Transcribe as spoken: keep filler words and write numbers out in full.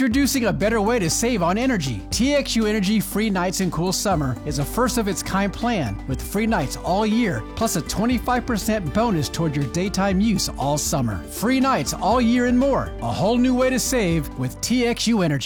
Introducing a better way to save on energy. T X U Energy Free Nights and Cool Summer is a first-of-its-kind plan with free nights all year, plus a twenty-five percent bonus toward your daytime use all summer. Free nights all year and more. A whole new way to save with T X U Energy.